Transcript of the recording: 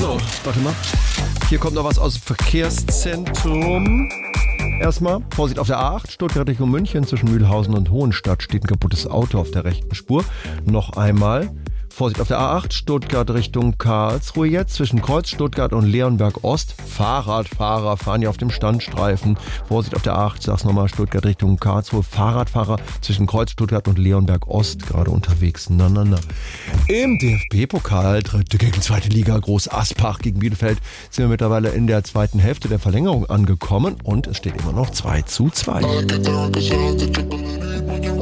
So, warte mal. Hier kommt noch was aus dem Verkehrszentrum. Erstmal, Vorsicht auf der A8, Stuttgart Richtung München, zwischen Mühlhausen und Hohenstadt steht ein kaputtes Auto auf der rechten Spur. Noch einmal, Vorsicht auf der A8, Stuttgart Richtung Karlsruhe jetzt, zwischen Kreuz Stuttgart und Leonberg Ost. Fahrradfahrer fahren hier auf dem Standstreifen. Vorsicht auf der A8, sag's nochmal, Stuttgart Richtung Karlsruhe. Fahrradfahrer zwischen Kreuz Stuttgart und Leonberg Ost gerade unterwegs. Im DFB-Pokal, dritte gegen zweite Liga, Groß Aspach gegen Bielefeld, sind wir mittlerweile in der zweiten Hälfte der Verlängerung angekommen und es steht immer noch 2:2.